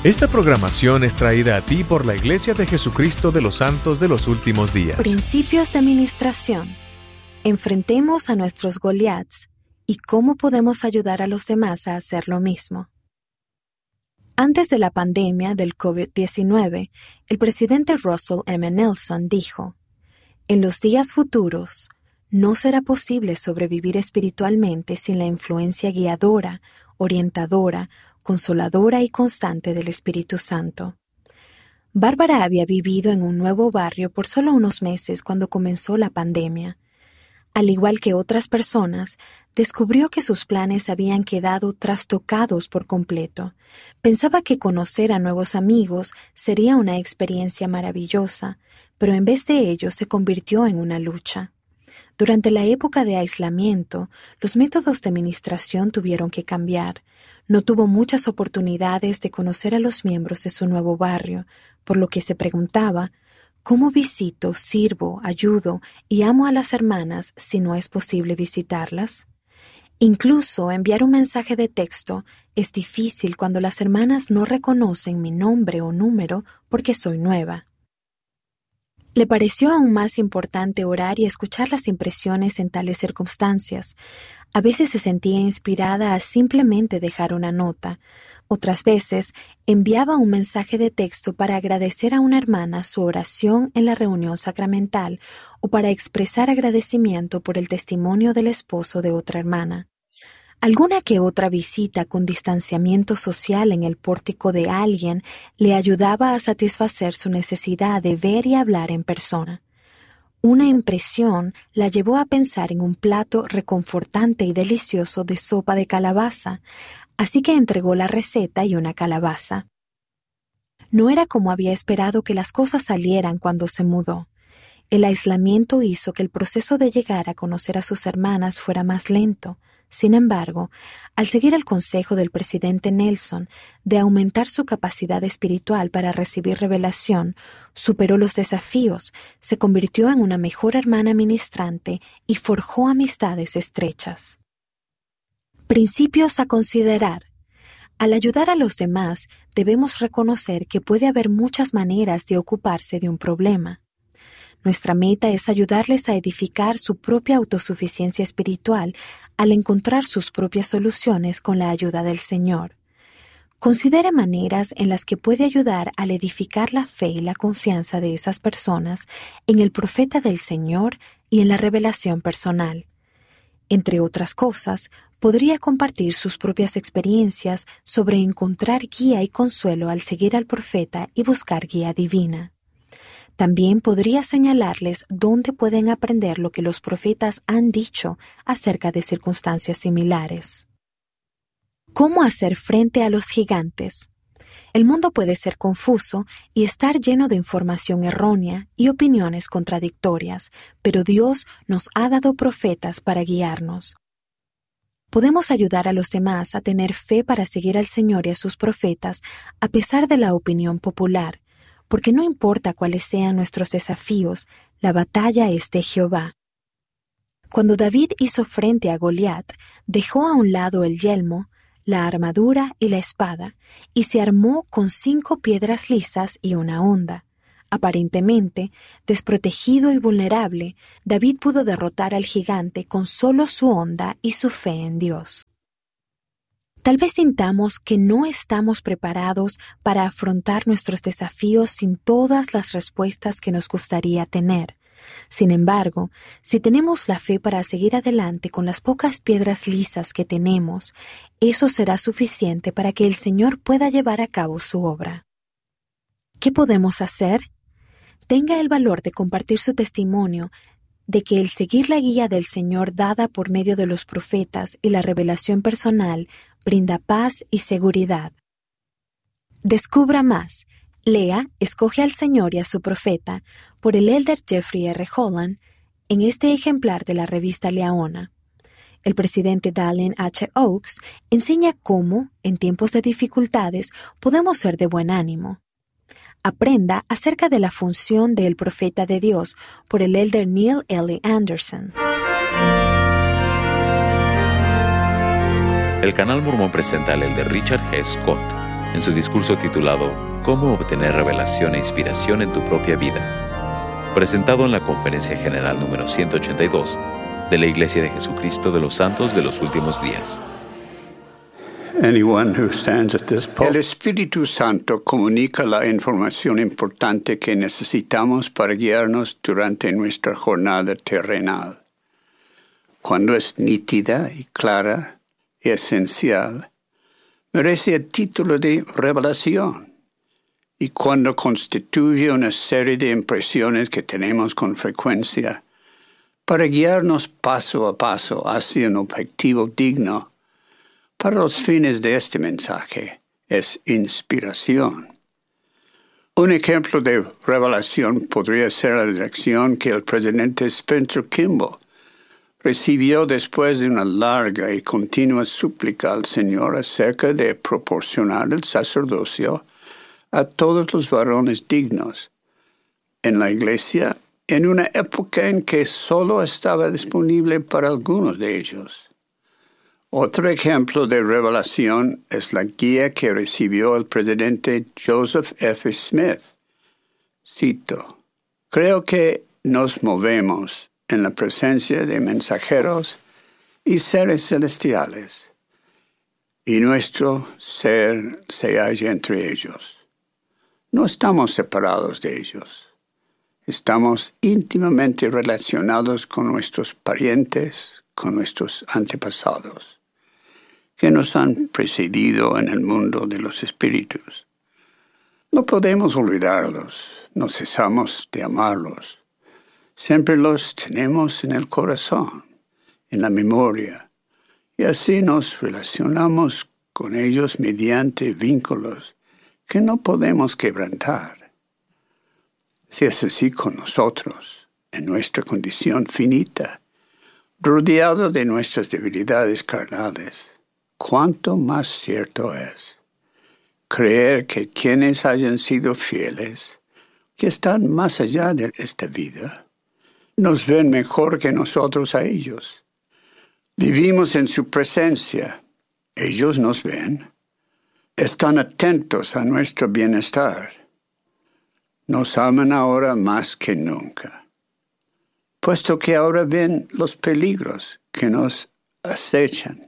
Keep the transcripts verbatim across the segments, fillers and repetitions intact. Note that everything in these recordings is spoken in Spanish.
Esta programación es traída a ti por la Iglesia de Jesucristo de los Santos de los Últimos Días. Principios de administración. Enfrentemos a nuestros Goliaths y cómo podemos ayudar a los demás a hacer lo mismo. Antes de la pandemia del COVID diecinueve, el presidente Russell M. Nelson dijo: "En los días futuros, no será posible sobrevivir espiritualmente sin la influencia guiadora, orientadora, consoladora y constante del Espíritu Santo". Bárbara había vivido en un nuevo barrio por solo unos meses cuando comenzó la pandemia. Al igual que otras personas, descubrió que sus planes habían quedado trastocados por completo. Pensaba que conocer a nuevos amigos sería una experiencia maravillosa, pero en vez de ello se convirtió en una lucha. Durante la época de aislamiento, los métodos de administración tuvieron que cambiar. No tuvo muchas oportunidades de conocer a los miembros de su nuevo barrio, por lo que se preguntaba: ¿cómo visito, sirvo, ayudo y amo a las hermanas si no es posible visitarlas? Incluso enviar un mensaje de texto es difícil cuando las hermanas no reconocen mi nombre o número porque soy nueva. Le pareció aún más importante orar y escuchar las impresiones en tales circunstancias. A veces se sentía inspirada a simplemente dejar una nota. Otras veces enviaba un mensaje de texto para agradecer a una hermana su oración en la reunión sacramental o para expresar agradecimiento por el testimonio del esposo de otra hermana. Alguna que otra visita con distanciamiento social en el pórtico de alguien le ayudaba a satisfacer su necesidad de ver y hablar en persona. Una impresión la llevó a pensar en un plato reconfortante y delicioso de sopa de calabaza, así que entregó la receta y una calabaza. No era como había esperado que las cosas salieran cuando se mudó. El aislamiento hizo que el proceso de llegar a conocer a sus hermanas fuera más lento. Sin embargo, al seguir el consejo del presidente Nelson de aumentar su capacidad espiritual para recibir revelación, superó los desafíos, se convirtió en una mejor hermana ministrante y forjó amistades estrechas. Principios a considerar. Al ayudar a los demás, debemos reconocer que puede haber muchas maneras de ocuparse de un problema. Nuestra meta es ayudarles a edificar su propia autosuficiencia espiritual al encontrar sus propias soluciones con la ayuda del Señor. Considere maneras en las que puede ayudar al edificar la fe y la confianza de esas personas en el profeta del Señor y en la revelación personal. Entre otras cosas, podría compartir sus propias experiencias sobre encontrar guía y consuelo al seguir al profeta y buscar guía divina. También podría señalarles dónde pueden aprender lo que los profetas han dicho acerca de circunstancias similares. ¿Cómo hacer frente a los gigantes? El mundo puede ser confuso y estar lleno de información errónea y opiniones contradictorias, pero Dios nos ha dado profetas para guiarnos. Podemos ayudar a los demás a tener fe para seguir al Señor y a sus profetas a pesar de la opinión popular, porque no importa cuáles sean nuestros desafíos, la batalla es de Jehová. Cuando David hizo frente a Goliat, dejó a un lado el yelmo, la armadura y la espada, y se armó con cinco piedras lisas y una honda. Aparentemente, desprotegido y vulnerable, David pudo derrotar al gigante con solo su honda y su fe en Dios. Tal vez sintamos que no estamos preparados para afrontar nuestros desafíos sin todas las respuestas que nos gustaría tener. Sin embargo, si tenemos la fe para seguir adelante con las pocas piedras lisas que tenemos, eso será suficiente para que el Señor pueda llevar a cabo su obra. ¿Qué podemos hacer? Tenga el valor de compartir su testimonio de que el seguir la guía del Señor dada por medio de los profetas y la revelación personal brinda paz y seguridad. Descubra más. Lea Escoge al Señor y a su profeta por el elder Jeffrey R. Holland en este ejemplar de la revista Leona. El presidente Dallin H. Oaks enseña cómo, en tiempos de dificultades, podemos ser de buen ánimo. Aprenda acerca de la función del profeta de Dios por el elder Neil L. Anderson. El canal Mormón presenta al elder Richard G. Scott en su discurso titulado ¿Cómo obtener revelación e inspiración en tu propia vida?, presentado en la Conferencia General número ciento ochenta y dos de la Iglesia de Jesucristo de los Santos de los Últimos Días. El Espíritu Santo comunica la información importante que necesitamos para guiarnos durante nuestra jornada terrenal. Cuando es nítida y clara y esencial, merece el título de revelación. Y cuando constituye una serie de impresiones que tenemos con frecuencia, para guiarnos paso a paso hacia un objetivo digno, para los fines de este mensaje, es inspiración. Un ejemplo de revelación podría ser la dirección que el presidente Spencer Kimball recibió después de una larga y continua súplica al Señor acerca de proporcionar el sacerdocio a todos los varones dignos en la iglesia en una época en que solo estaba disponible para algunos de ellos. Otro ejemplo de revelación es la guía que recibió el presidente Joseph F. Smith. Cito: creo que nos movemos en la presencia de mensajeros y seres celestiales, y nuestro ser se halla entre ellos. No estamos separados de ellos. Estamos íntimamente relacionados con nuestros parientes, con nuestros antepasados, que nos han precedido en el mundo de los espíritus. No podemos olvidarlos, no cesamos de amarlos. Siempre los tenemos en el corazón, en la memoria, y así nos relacionamos con ellos mediante vínculos que no podemos quebrantar. Si es así con nosotros, en nuestra condición finita, rodeado de nuestras debilidades carnales, cuánto más cierto es creer que quienes hayan sido fieles, que están más allá de esta vida, nos ven mejor que nosotros a ellos. Vivimos en su presencia. Ellos nos ven. Están atentos a nuestro bienestar. Nos aman ahora más que nunca, puesto que ahora ven los peligros que nos acechan.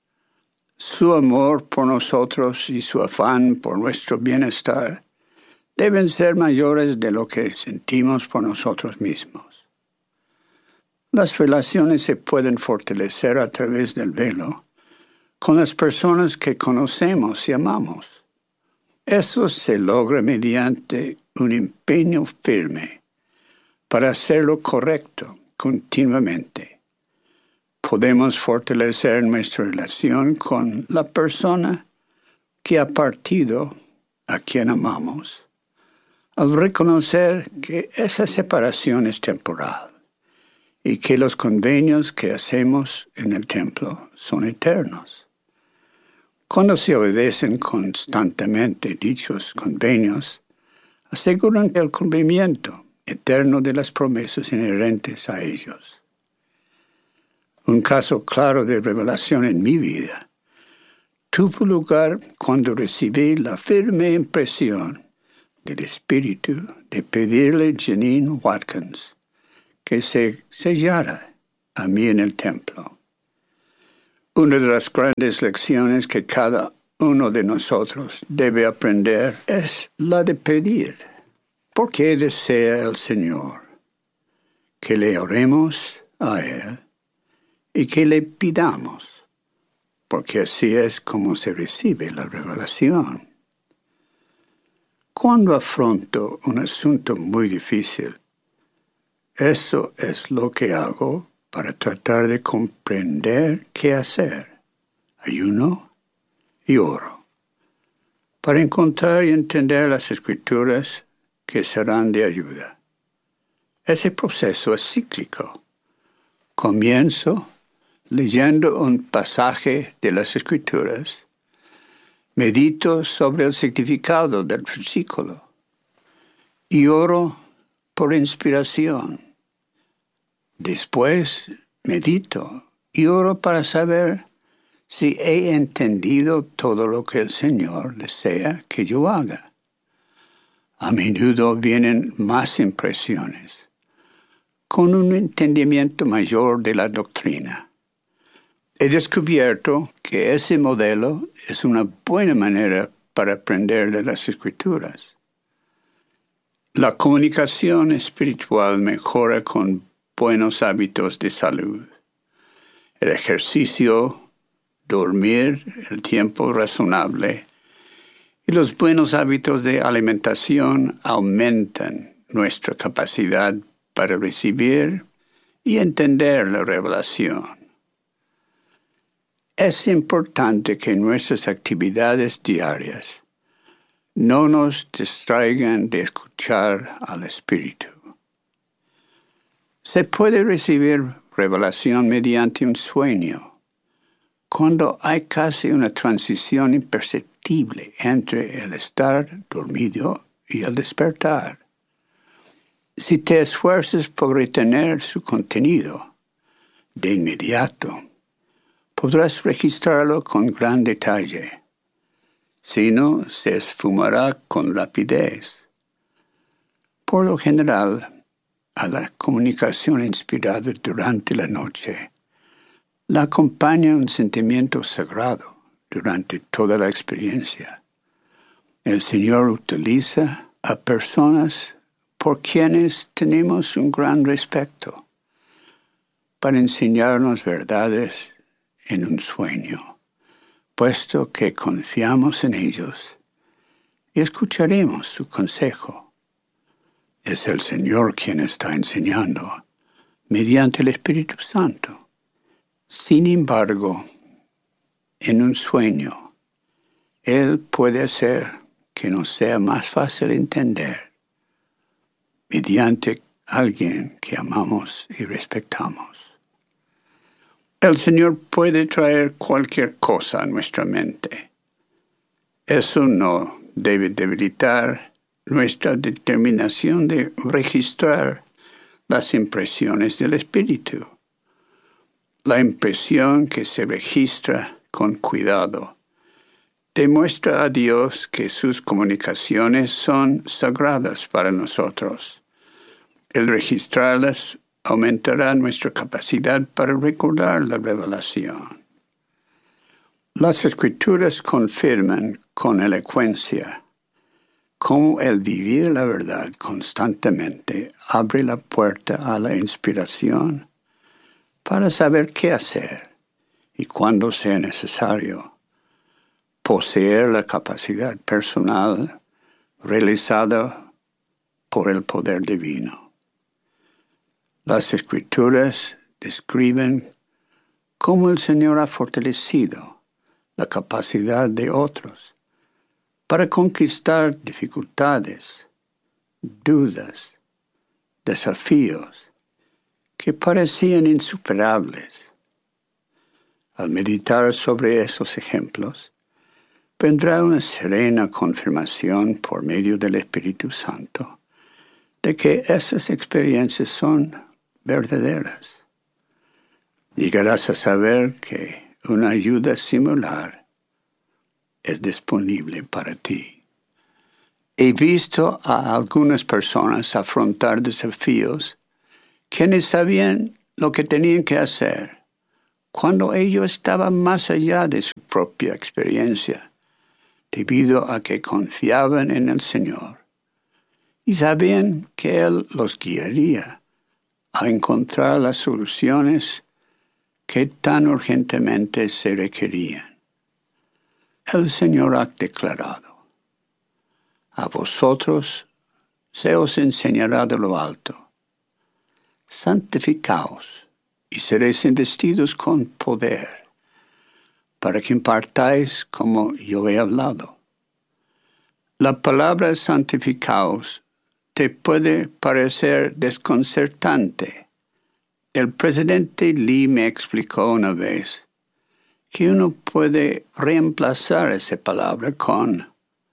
Su amor por nosotros y su afán por nuestro bienestar deben ser mayores de lo que sentimos por nosotros mismos. Las relaciones se pueden fortalecer a través del velo con las personas que conocemos y amamos. Eso se logra mediante un empeño firme para hacer lo correcto continuamente. Podemos fortalecer nuestra relación con la persona que ha partido, a quien amamos, al reconocer que esa separación es temporal y que los convenios que hacemos en el templo son eternos. Cuando se obedecen constantemente dichos convenios, aseguran el cumplimiento eterno de las promesas inherentes a ellos. Un caso claro de revelación en mi vida tuvo lugar cuando recibí la firme impresión del Espíritu de pedirle a Janine Watkins que se sellara a mí en el templo. Una de las grandes lecciones que cada uno de nosotros debe aprender es la de pedir. ¿Por qué desea el Señor que le oremos a Él y que le pidamos? Porque así es como se recibe la revelación. Cuando afronto un asunto muy difícil, eso es lo que hago para tratar de comprender qué hacer. Ayuno y oro, para encontrar y entender las Escrituras que serán de ayuda. Ese proceso es cíclico. Comienzo leyendo un pasaje de las Escrituras. Medito sobre el significado del versículo y oro por inspiración. Después medito y oro para saber si he entendido todo lo que el Señor desea que yo haga. A menudo vienen más impresiones, con un entendimiento mayor de la doctrina. He descubierto que ese modelo es una buena manera para aprender de las Escrituras. La comunicación espiritual mejora con buenos hábitos de salud. El ejercicio, dormir el tiempo razonable y los buenos hábitos de alimentación aumentan nuestra capacidad para recibir y entender la revelación. Es importante que nuestras actividades diarias no nos distraigan de escuchar al Espíritu. Se puede recibir revelación mediante un sueño, cuando hay casi una transición imperceptible entre el estar dormido y el despertar. Si te esfuerzas por retener su contenido, de inmediato podrás registrarlo con gran detalle. Si no, se esfumará con rapidez. Por lo general, a la comunicación inspirada durante la noche la acompaña un sentimiento sagrado durante toda la experiencia. El Señor utiliza a personas por quienes tenemos un gran respeto para enseñarnos verdades en un sueño, puesto que confiamos en ellos y escucharemos su consejo. Es el Señor quien está enseñando mediante el Espíritu Santo. Sin embargo, en un sueño, Él puede hacer que nos sea más fácil entender mediante alguien que amamos y respetamos. El Señor puede traer cualquier cosa a nuestra mente. Eso no debe debilitar nuestra determinación de registrar las impresiones del Espíritu. La impresión que se registra con cuidado demuestra a Dios que sus comunicaciones son sagradas para nosotros. El registrarlas aumentará nuestra capacidad para recordar la revelación. Las Escrituras confirman con elocuencia cómo el vivir la verdad constantemente abre la puerta a la inspiración para saber qué hacer y cuando sea necesario poseer la capacidad personal realizada por el poder divino. Las Escrituras describen cómo el Señor ha fortalecido la capacidad de otros para conquistar dificultades, dudas, desafíos que parecían insuperables. Al meditar sobre esos ejemplos, vendrá una serena confirmación por medio del Espíritu Santo de que esas experiencias son verdaderas. Llegarás a saber que una ayuda similar es disponible para ti. He visto a algunas personas afrontar desafíos quienes sabían lo que tenían que hacer cuando ello estaba más allá de su propia experiencia, debido a que confiaban en el Señor y sabían que Él los guiaría a encontrar las soluciones que tan urgentemente se requerían. El Señor ha declarado: a vosotros se os enseñará de lo alto. Santificaos y seréis investidos con poder, para que impartáis como yo he hablado. La palabra santificaos te puede parecer desconcertante. El presidente Lee me explicó una vez que uno puede reemplazar esa palabra con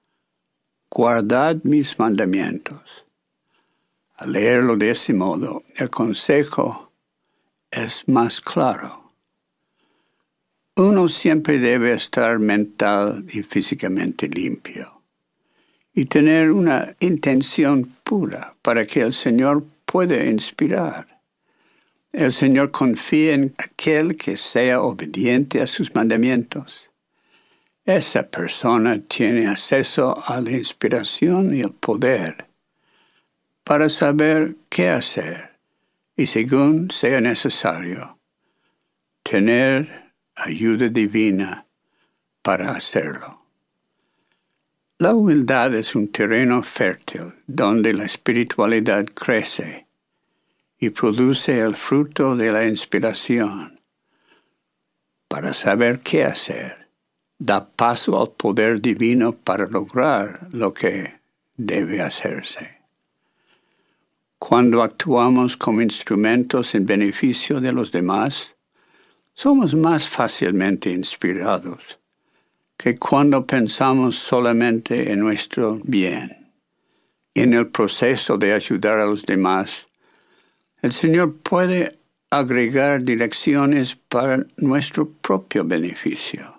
guardad mis mandamientos. Al leerlo de ese modo, el consejo es más claro. Uno siempre debe estar mental y físicamente limpio y tener una intención pura para que el Señor pueda inspirar. El Señor confía en aquel que sea obediente a sus mandamientos. Esa persona tiene acceso a la inspiración y el poder para saber qué hacer y, según sea necesario, tener ayuda divina para hacerlo. La humildad es un terreno fértil donde la espiritualidad crece y produce el fruto de la inspiración. Para saber qué hacer, da paso al poder divino para lograr lo que debe hacerse. Cuando actuamos como instrumentos en beneficio de los demás, somos más fácilmente inspirados que cuando pensamos solamente en nuestro bien. En el proceso de ayudar a los demás, el Señor puede agregar direcciones para nuestro propio beneficio.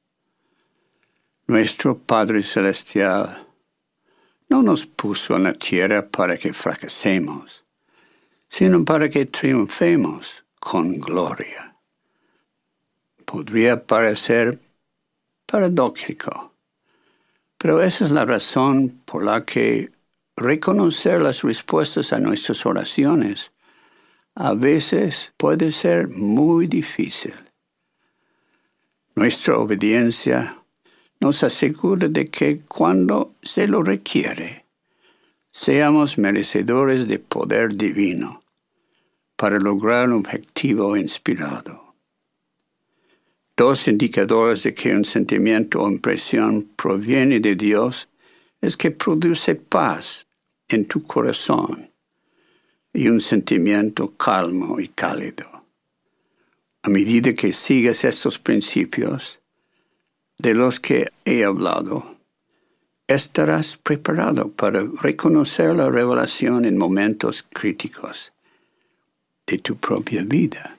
Nuestro Padre Celestial no nos puso en la tierra para que fracasemos, sino para que triunfemos con gloria. Podría parecer paradójico, pero esa es la razón por la que reconocer las respuestas a nuestras oraciones a veces puede ser muy difícil. Nuestra obediencia nos asegura de que cuando se lo requiere, seamos merecedores de poder divino para lograr un objetivo inspirado. Dos indicadores de que un sentimiento o impresión proviene de Dios es que produce paz en tu corazón y un sentimiento calmo y cálido. A medida que sigues estos principios de los que he hablado, estarás preparado para reconocer la revelación en momentos críticos de tu propia vida.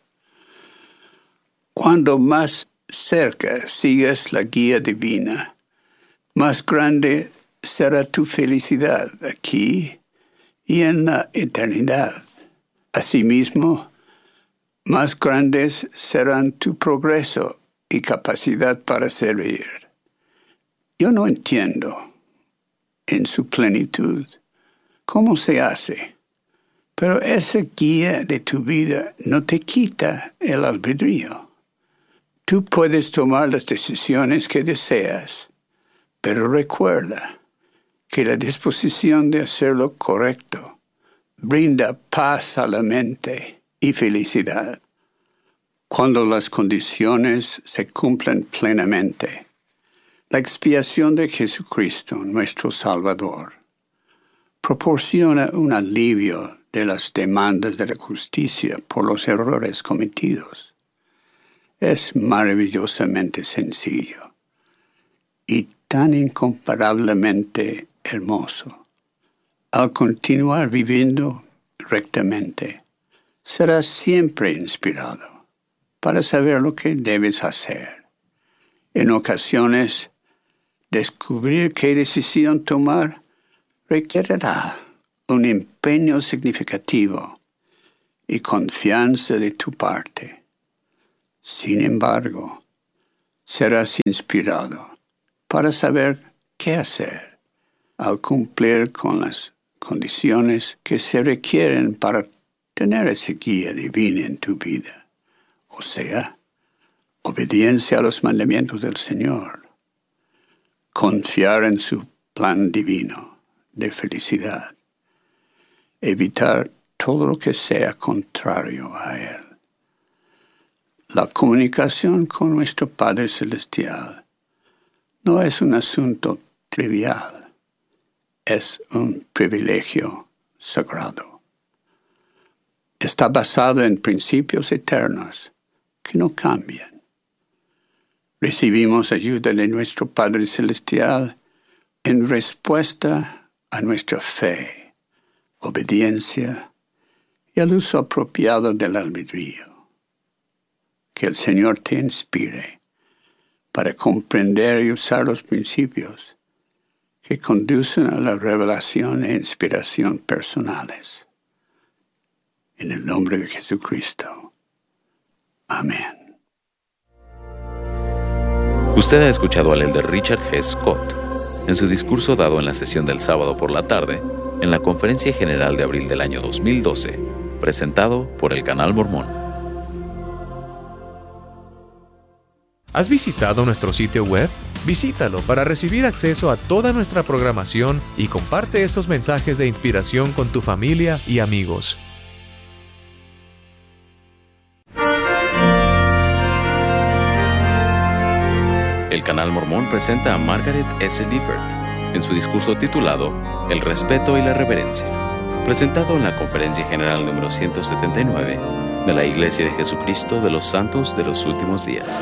Cuando más cerca sigues la guía divina, más grande será tu felicidad aquí y en la eternidad. Asimismo, más grandes serán tu progreso y capacidad para servir. Yo no entiendo en su plenitud cómo se hace, pero esa guía de tu vida no te quita el albedrío. Tú puedes tomar las decisiones que deseas, pero recuerda que la disposición de hacer lo correcto brinda paz a la mente y felicidad. Cuando las condiciones se cumplen plenamente, la expiación de Jesucristo, nuestro Salvador, proporciona un alivio de las demandas de la justicia por los errores cometidos. Es maravillosamente sencillo y tan incomparablemente hermoso. Al continuar viviendo rectamente, serás siempre inspirado para saber lo que debes hacer. En ocasiones, descubrir qué decisión tomar requerirá un empeño significativo y confianza de tu parte. Sin embargo, serás inspirado para saber qué hacer al cumplir con las condiciones que se requieren para tener esa guía divina en tu vida, o sea, obediencia a los mandamientos del Señor, confiar en su plan divino de felicidad, evitar todo lo que sea contrario a Él. La comunicación con nuestro Padre Celestial no es un asunto trivial, es un privilegio sagrado. Está basado en principios eternos que no cambian. Recibimos ayuda de nuestro Padre Celestial en respuesta a nuestra fe, obediencia y al uso apropiado del albedrío. Que el Señor te inspire para comprender y usar los principios que conducen a la revelación e inspiración personales. En el nombre de Jesucristo. Amén. Usted ha escuchado al elder Richard G. Scott en su discurso dado en la sesión del sábado por la tarde en la Conferencia General de abril del año dos mil doce, presentado por el Canal Mormón. ¿Has visitado nuestro sitio web? Visítalo para recibir acceso a toda nuestra programación y comparte esos mensajes de inspiración con tu familia y amigos. El Canal Mormón presenta a Margaret S. Liefert en su discurso titulado El respeto y la reverencia, presentado en la Conferencia General número ciento setenta y nueve de la Iglesia de Jesucristo de los Santos de los Últimos Días.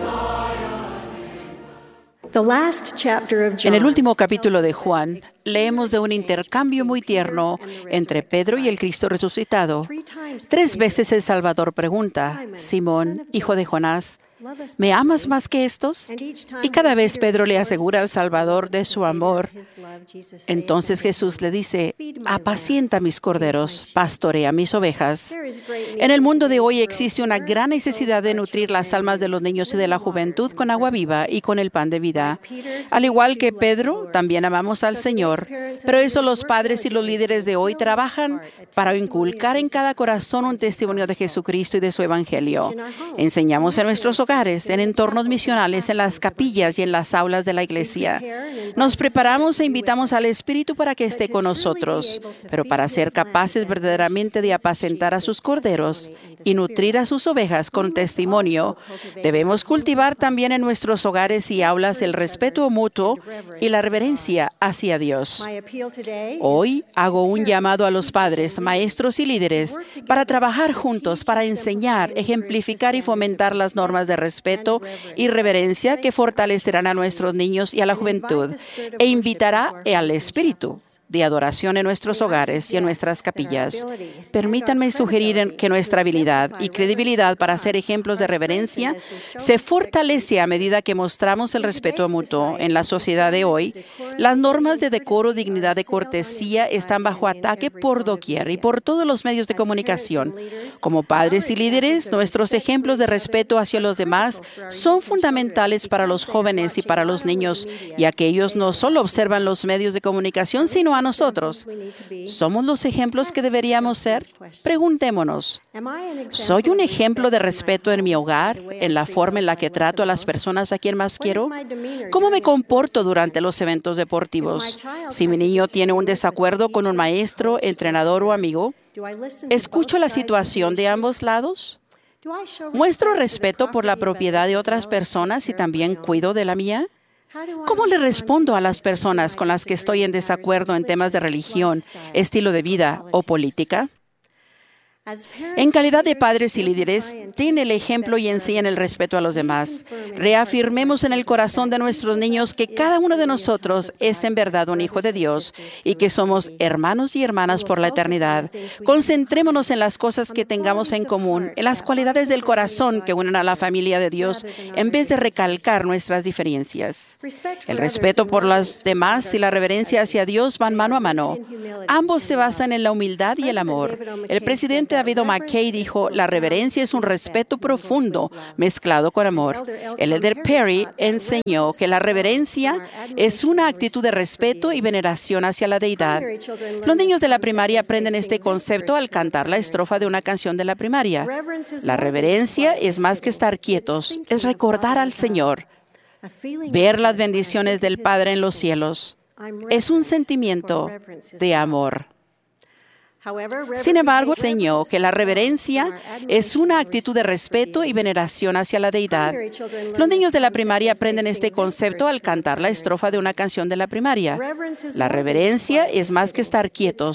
En el último capítulo de Juan, leemos de un intercambio muy tierno entre Pedro y el Cristo resucitado. Tres veces el Salvador pregunta: Simón, hijo de Jonás, ¿me amas más que estos? Y cada vez Pedro le asegura al Salvador de su amor. Entonces Jesús le dice: apacienta mis corderos, pastorea mis ovejas. En el mundo de hoy existe una gran necesidad de nutrir las almas de los niños y de la juventud con agua viva y con el pan de vida. Al igual que Pedro, también amamos al Señor, pero eso los padres y los líderes de hoy trabajan para inculcar en cada corazón un testimonio de Jesucristo y de su Evangelio. Enseñamos en nuestros hogares, en entornos misionales, en las capillas y en las aulas de la iglesia. Nos preparamos e invitamos al Espíritu para que esté con nosotros, pero para ser capaces verdaderamente de apacentar a sus corderos y nutrir a sus ovejas con testimonio, debemos cultivar también en nuestros hogares y aulas el respeto mutuo y la reverencia hacia Dios. Hoy hago un llamado a los padres, maestros y líderes para trabajar juntos, para enseñar, ejemplificar y fomentar las normas de respeto y reverencia que fortalecerán a nuestros niños y a la juventud e invitará al espíritu de adoración en nuestros hogares y en nuestras capillas. Permítanme sugerir que nuestra habilidad y credibilidad para ser ejemplos de reverencia se fortalece a medida que mostramos el respeto mutuo. En la sociedad de hoy, las normas de decoro, dignidad y cortesía están bajo ataque por doquier y por todos los medios de comunicación. Como padres y líderes, nuestros ejemplos de respeto hacia los demás son fundamentales para los jóvenes y para los niños, ya que ellos no solo observan los medios de comunicación, sino a nosotros. ¿Somos los ejemplos que deberíamos ser? Preguntémonos. ¿Soy un ejemplo de respeto en mi hogar, en la forma en la que trato a las personas a quien más quiero? ¿Cómo me comporto durante los eventos deportivos? Si mi niño tiene un desacuerdo con un maestro, entrenador o amigo, ¿escucho la situación de ambos lados? ¿Muestro respeto por la propiedad de otras personas y también cuido de la mía? ¿Cómo le respondo a las personas con las que estoy en desacuerdo en temas de religión, estilo de vida o política? En calidad de padres y líderes, den el ejemplo y enseñen el respeto a los demás. Reafirmemos en el corazón de nuestros niños que cada uno de nosotros es en verdad un hijo de Dios y que somos hermanos y hermanas por la eternidad. Concentrémonos en las cosas que tengamos en común, en las cualidades del corazón que unen a la familia de Dios, en vez de recalcar nuestras diferencias. El respeto por los demás y la reverencia hacia Dios van mano a mano. Ambos se basan en la humildad y el amor. El presidente David O. McKay dijo: la reverencia es un respeto profundo mezclado con amor. El elder Perry enseñó que la reverencia es una actitud de respeto y veneración hacia la deidad. Los niños de la primaria aprenden este concepto al cantar la estrofa de una canción de la primaria. La reverencia es más que estar quietos, es recordar al Señor, ver las bendiciones del Padre en los cielos. Es un sentimiento de amor. Sin embargo, enseñó que la reverencia es una actitud de respeto y veneración hacia la deidad. Los niños de la primaria aprenden este concepto al cantar la estrofa de una canción de la primaria. La reverencia es más que estar quietos,